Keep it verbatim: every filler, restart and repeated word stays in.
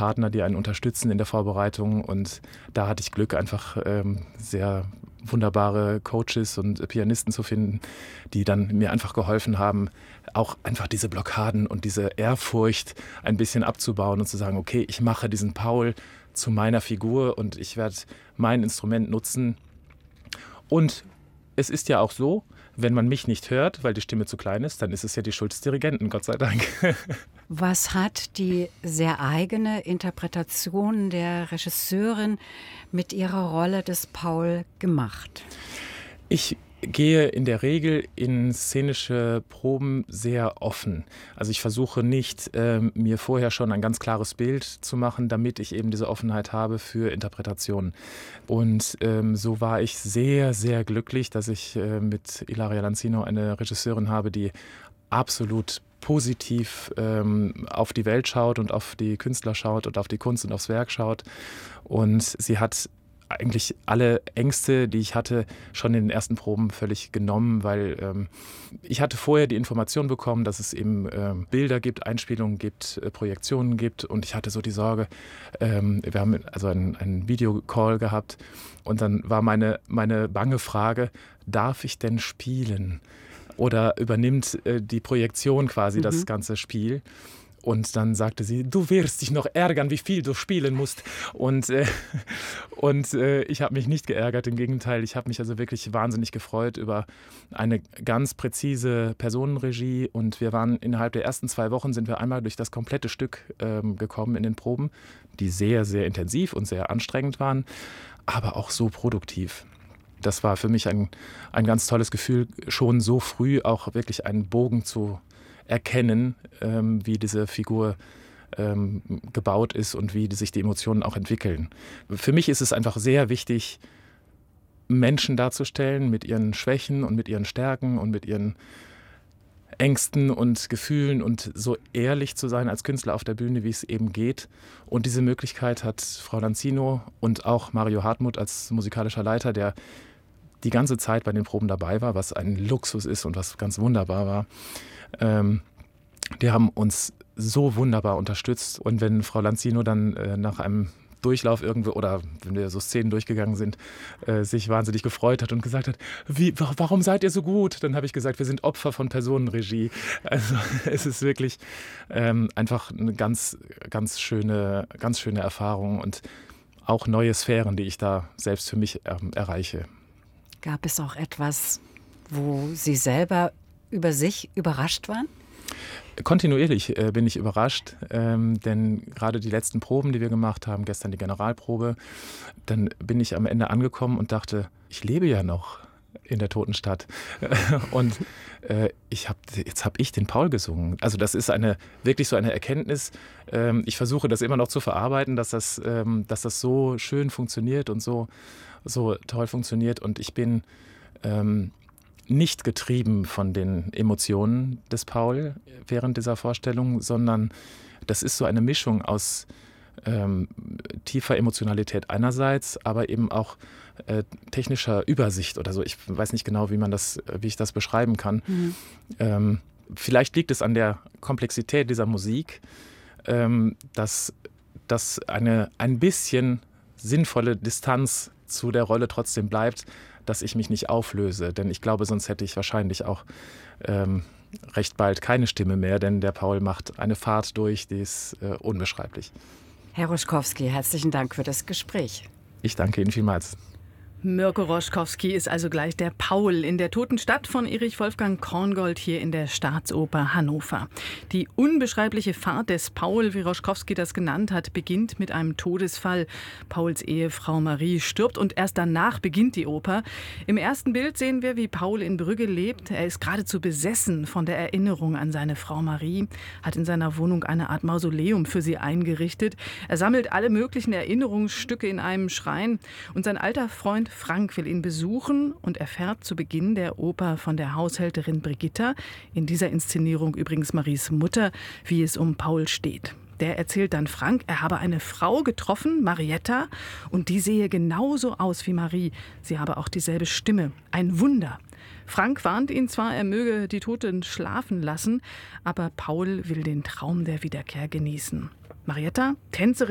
Partner, die einen unterstützen in der Vorbereitung. Und da hatte ich Glück, einfach ähm, sehr wunderbare Coaches und Pianisten zu finden, die dann mir einfach geholfen haben, auch einfach diese Blockaden und diese Ehrfurcht ein bisschen abzubauen und zu sagen, okay, ich mache diesen Paul zu meiner Figur und ich werde mein Instrument nutzen. Und es ist ja auch so, wenn man mich nicht hört, weil die Stimme zu klein ist, dann ist es ja die Schuld des Dirigenten, Gott sei Dank. Was hat die sehr eigene Interpretation der Regisseurin mit ihrer Rolle des Paul gemacht? Ich gehe in der Regel in szenische Proben sehr offen. Also ich versuche nicht, ähm, mir vorher schon ein ganz klares Bild zu machen, damit ich eben diese Offenheit habe für Interpretationen. Und ähm, so war ich sehr, sehr glücklich, dass ich äh, mit Ilaria Lanzino eine Regisseurin habe, die absolut positiv ähm, auf die Welt schaut und auf die Künstler schaut und auf die Kunst und aufs Werk schaut. Und sie hat eigentlich alle Ängste, die ich hatte, schon in den ersten Proben völlig genommen, weil ähm, ich hatte vorher die Information bekommen, dass es eben ähm, Bilder gibt, Einspielungen gibt, äh, Projektionen gibt und ich hatte so die Sorge, ähm, wir haben also einen, einen Videocall gehabt und dann war meine, meine bange Frage, darf ich denn spielen? Oder übernimmt äh, die Projektion quasi mhm. das ganze Spiel? Und dann sagte sie, du wirst dich noch ärgern, wie viel du spielen musst. Und, äh, und äh, ich habe mich nicht geärgert, im Gegenteil. Ich habe mich also wirklich wahnsinnig gefreut über eine ganz präzise Personenregie. Und wir waren innerhalb der ersten zwei Wochen, sind wir einmal durch das komplette Stück ähm, gekommen in den Proben, die sehr, sehr intensiv und sehr anstrengend waren, aber auch so produktiv. Das war für mich ein, ein ganz tolles Gefühl, schon so früh auch wirklich einen Bogen zu erkennen, ähm, wie diese Figur ähm, gebaut ist und wie die, sich die Emotionen auch entwickeln. Für mich ist es einfach sehr wichtig, Menschen darzustellen mit ihren Schwächen und mit ihren Stärken und mit ihren Ängsten und Gefühlen und so ehrlich zu sein als Künstler auf der Bühne, wie es eben geht. Und diese Möglichkeit hat Frau Lanzino und auch Mario Hartmut als musikalischer Leiter, der die ganze Zeit bei den Proben dabei war, was ein Luxus ist und was ganz wunderbar war. Ähm, die haben uns so wunderbar unterstützt. Und wenn Frau Lanzino dann äh, nach einem Durchlauf irgendwo oder wenn wir so Szenen durchgegangen sind, äh, sich wahnsinnig gefreut hat und gesagt hat, wie, warum seid ihr so gut? Dann habe ich gesagt, wir sind Opfer von Personenregie. Also es ist wirklich ähm, einfach eine ganz, ganz schöne, ganz schöne Erfahrung und auch neue Sphären, die ich da selbst für mich ähm, erreiche. Gab es auch etwas, wo Sie selber über sich überrascht waren? Kontinuierlich äh, bin ich überrascht, ähm, denn gerade die letzten Proben, die wir gemacht haben, gestern die Generalprobe, dann bin ich am Ende angekommen und dachte, ich lebe ja noch in der Totenstadt. Und äh, ich hab, jetzt habe ich den Paul gesungen. Also das ist eine wirklich so eine Erkenntnis. Ähm, ich versuche das immer noch zu verarbeiten, dass das, ähm, dass das so schön funktioniert und so, so toll funktioniert. Und ich bin ähm, nicht getrieben von den Emotionen des Paul während dieser Vorstellung, sondern das ist so eine Mischung aus ähm, tiefer Emotionalität einerseits, aber eben auch äh, technischer Übersicht oder so. Ich weiß nicht genau, wie man das, wie ich das beschreiben kann. Mhm. Ähm, vielleicht liegt es an der Komplexität dieser Musik, ähm, dass, dass eine ein bisschen sinnvolle Distanz zu der Rolle trotzdem bleibt, dass ich mich nicht auflöse. Denn ich glaube, sonst hätte ich wahrscheinlich auch ähm, recht bald keine Stimme mehr, denn der Paul macht eine Fahrt durch, die ist äh, unbeschreiblich. Herr Roschkowski, herzlichen Dank für das Gespräch. Ich danke Ihnen vielmals. Mirko Roschkowski ist also gleich der Paul in der Totenstadt von Erich Wolfgang Korngold hier in der Staatsoper Hannover. Die unbeschreibliche Fahrt des Paul, wie Roschkowski das genannt hat, beginnt mit einem Todesfall. Pauls Ehefrau Marie stirbt und erst danach beginnt die Oper. Im ersten Bild sehen wir, wie Paul in Brügge lebt. Er ist geradezu besessen von der Erinnerung an seine Frau Marie, hat in seiner Wohnung eine Art Mausoleum für sie eingerichtet. Er sammelt alle möglichen Erinnerungsstücke in einem Schrein und sein alter Freund Frank will ihn besuchen und erfährt zu Beginn der Oper von der Haushälterin Brigitta, in dieser Inszenierung übrigens Maries Mutter, wie es um Paul steht. Der erzählt dann Frank, er habe eine Frau getroffen, Marietta, und die sehe genauso aus wie Marie. Sie habe auch dieselbe Stimme. Ein Wunder. Frank warnt ihn zwar, er möge die Toten schlafen lassen, aber Paul will den Traum der Wiederkehr genießen. Marietta, Tänzerin